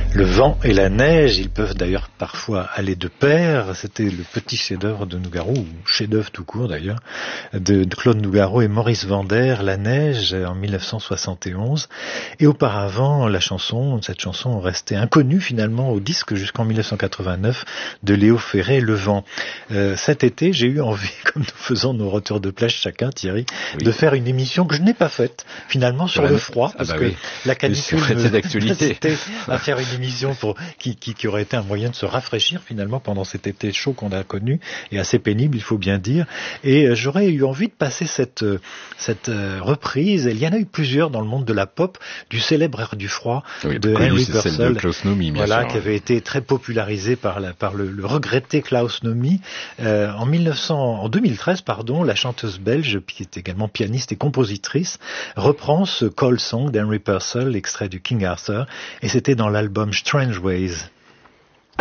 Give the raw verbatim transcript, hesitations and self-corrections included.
Le vent et la neige, ils peuvent d'ailleurs parfois aller de pair. C'était le petit chef-d'œuvre de Nougaro, ou chef-d'œuvre tout court d'ailleurs, de Claude Nougaro et Maurice Vander, La neige, en mille neuf cent soixante et onze. Et auparavant, la chanson, cette chanson restait inconnue finalement au disque jusqu'en mille neuf cent quatre-vingt-neuf de Léo Ferré, Le vent. Euh, cet été, j'ai eu envie, comme nous faisons nos retours de plage chacun, Thierry, oui. de faire une émission que je n'ai pas faite finalement sur ouais, le froid, parce ah bah que oui. la canicule me d'actualité à faire une émission pour, qui, qui, qui aurait été un moyen de se rafraîchir finalement pendant cet été chaud qu'on a connu et assez pénible, il faut bien dire. Et j'aurais eu envie de passer cette, cette reprise. Il y en a eu plusieurs dans le monde de la pop, du célèbre Air du froid oui, de Henry Purcell, de Klaus Nomi, bien voilà, sûr, qui avait été très popularisé par, la, par le, le regretté Klaus Nomi. Euh, en, mille neuf cents, en deux mille treize, pardon, la chanteuse belge, qui est également pianiste et compositrice, reprend ce Cold Song d'Henry Purcell, extrait du King Arthur, et c'était dans l'album Strange Ways.